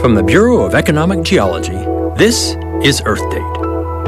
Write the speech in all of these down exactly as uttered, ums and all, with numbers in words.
From the Bureau of Economic Geology, this is Earth Date.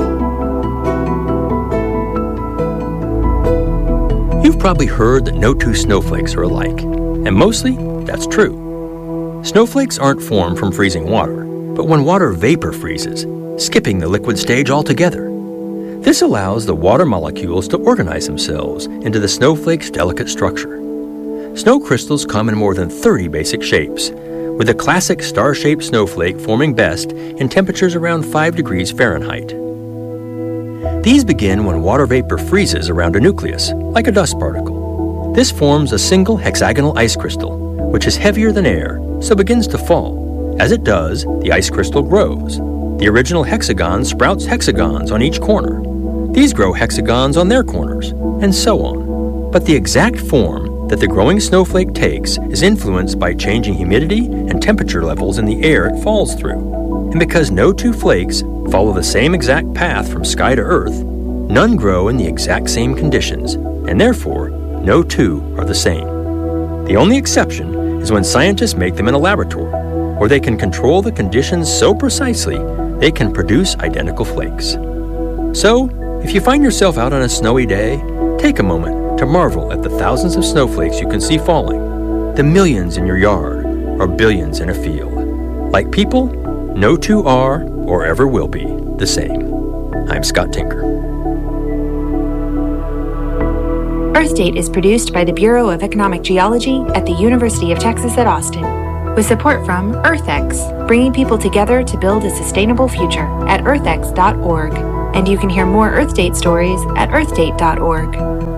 You've probably heard that no two snowflakes are alike, and mostly that's true. Snowflakes aren't formed from freezing water, but when water vapor freezes, skipping the liquid stage altogether. This allows the water molecules to organize themselves into the snowflake's delicate structure. Snow crystals come in more than thirty basic shapes, with the classic star-shaped snowflake forming best in temperatures around five degrees Fahrenheit. These begin when water vapor freezes around a nucleus, like a dust particle. This forms a single hexagonal ice crystal, which is heavier than air, so begins to fall. As it does, the ice crystal grows. The original hexagon sprouts hexagons on each corner. These grow hexagons on their corners, and so on. But the exact form that the growing snowflake takes is influenced by changing humidity and temperature levels in the air it falls through. And because no two flakes follow the same exact path from sky to earth, none grow in the exact same conditions, and therefore, no two are the same. The only exception is when scientists make them in a laboratory, where they can control the conditions so precisely they can produce identical flakes. So, if you find yourself out on a snowy day, take a moment to marvel at the thousands of snowflakes you can see falling, the millions in your yard, or billions in a field. Like people, no two are, or ever will be, the same. I'm Scott Tinker. Earth Date is produced by the Bureau of Economic Geology at the University of Texas at Austin, with support from EarthX, bringing people together to build a sustainable future at earth x dot org. And you can hear more Earth Date stories at earth date dot org.